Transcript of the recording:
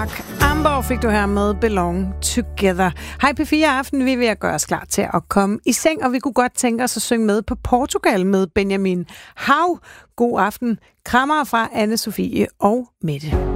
Mark Amborg fik du her med Belong Together. Hej P4 Aften, vi er ved at gøre os klar til at komme i seng, og vi kunne godt tænke os at synge med på Portugal med Benjamin Hav. God aften. Krammer fra Anne Sofie og Mette.